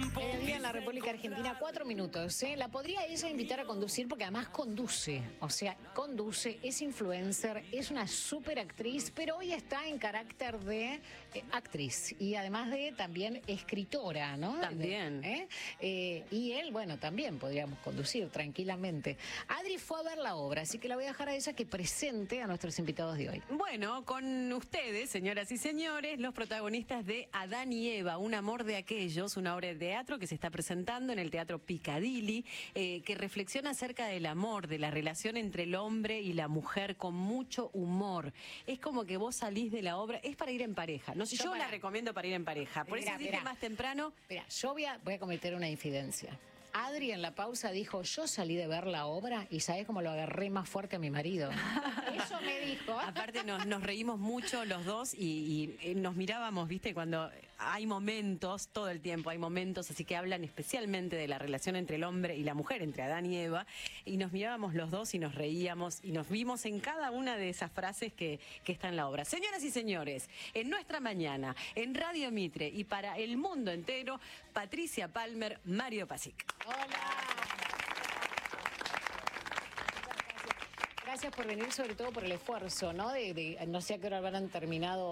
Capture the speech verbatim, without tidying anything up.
Mediodía en la República Argentina, cuatro minutos. ¿eh? La podría ella invitar a conducir porque además conduce. O sea, conduce, es influencer, es una súper actriz, pero hoy está en carácter de eh, actriz y además de también escritora, ¿no? También. ¿Eh? Eh, y él, bueno, también podríamos conducir tranquilamente. Adri fue a ver la obra, así que la voy a dejar a ella que presente a nuestros invitados de hoy. Bueno, con ustedes, señoras y señores, los protagonistas de Adán y Eva, un amor de aquellos, una obra de teatro que se está presentando en el Teatro Piccadilly, eh, que reflexiona acerca del amor, de la relación entre el hombre y la mujer con mucho humor. Es como que vos salís de la obra, es para ir en pareja. No sé, yo, yo para... la recomiendo para ir en pareja. Por mirá, eso dije mirá. más temprano. Mira, yo voy a, voy a cometer una infidencia. Adri en la pausa dijo, yo salí de ver la obra y ¿sabés cómo lo agarré más fuerte a mi marido? Eso me dijo. Aparte nos, nos reímos mucho los dos y, y nos mirábamos, ¿viste? Cuando hay momentos, todo el tiempo hay momentos, así que hablan especialmente de la relación entre el hombre y la mujer, entre Adán y Eva, y nos mirábamos los dos y nos reíamos y nos vimos en cada una de esas frases que, que está en la obra. Señoras y señores, en nuestra mañana, en Radio Mitre y para el mundo entero, Patricia Palmer, Mario Pasic. Hola. Gracias por venir, sobre todo por el esfuerzo, ¿no? De, de no sé a qué hora habrán terminado.